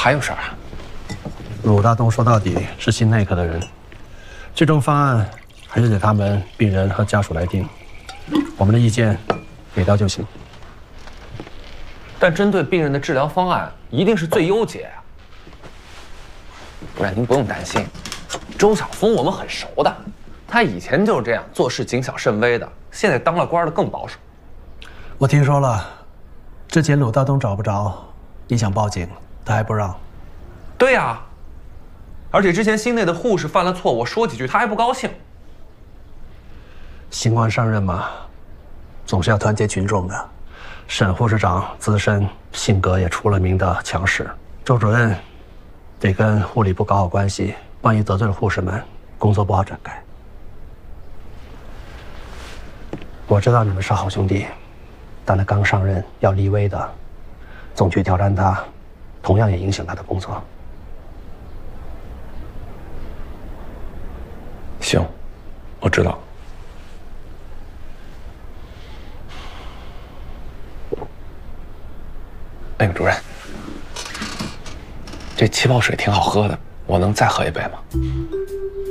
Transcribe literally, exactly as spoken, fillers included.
还有事儿啊？ 鲁大东说到底是心内科的人，最终方案还是得他们病人和家属来定，我们的意见给到就行。 但针对病人的治疗方案一定是最优解啊！主任，您不用担心，周晓峰我们很熟的，他以前就是这样，做事谨小慎微的，现在当了官的更保守。 我听说了，之前鲁大东找不着，你想报警，他还不让。 对呀、啊，而且之前心内的护士犯了错，我说几句他还不高兴。 新官上任嘛，总是要团结群众的。沈护士长资深，性格也出了名的强势，周主任得跟护理部搞好关系，万一得罪了护士们，工作不好展开。我知道你们是好兄弟，但他刚上任要立威的，总去挑战他，同样也影响他的工作。 行，我知道。那个主任，这气泡水挺好喝的，我能再喝一杯吗？